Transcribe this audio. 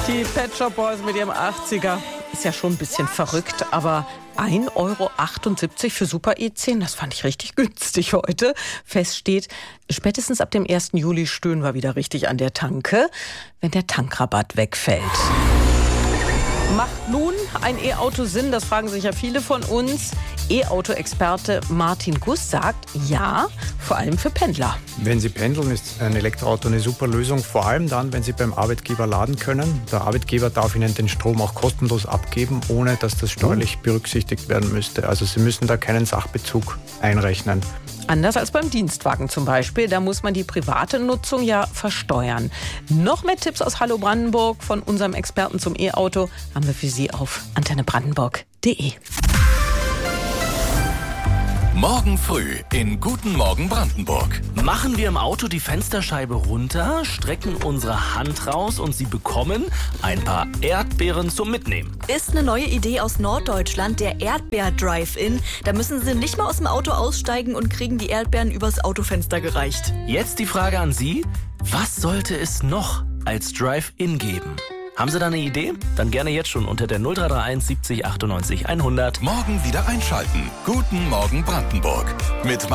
Die Pet Shop Boys mit ihrem 80er. Ist ja schon ein bisschen verrückt, aber 1,78 € für Super E10, das fand ich richtig günstig heute. Fest steht, spätestens ab dem 1. Juli stöhnen wir wieder richtig an der Tanke, wenn der Tankrabatt wegfällt. Macht nun ein E-Auto Sinn? Das fragen sich ja viele von uns. E-Auto-Experte Martin Guss sagt, ja, vor allem für Pendler. Wenn Sie pendeln, ist ein Elektroauto eine super Lösung, vor allem dann, wenn Sie beim Arbeitgeber laden können. Der Arbeitgeber darf Ihnen den Strom auch kostenlos abgeben, ohne dass das steuerlich berücksichtigt werden müsste. Also Sie müssen da keinen Sachbezug einrechnen. Anders als beim Dienstwagen zum Beispiel, da muss man die private Nutzung ja versteuern. Noch mehr Tipps aus Hallo Brandenburg von unserem Experten zum E-Auto haben wir für Sie auf antennebrandenburg.de. Morgen früh in Guten Morgen Brandenburg. Machen wir im Auto die Fensterscheibe runter, strecken unsere Hand raus und Sie bekommen ein paar Erdbeeren zum Mitnehmen. Ist eine neue Idee aus Norddeutschland, der Erdbeer-Drive-In. Da müssen Sie nicht mal aus dem Auto aussteigen und kriegen die Erdbeeren übers Autofenster gereicht. Jetzt die Frage an Sie, was sollte es noch als Drive-In geben? Haben Sie da eine Idee? Dann gerne jetzt schon unter der 0331 70 98 100. Morgen wieder einschalten. Guten Morgen Brandenburg. Mit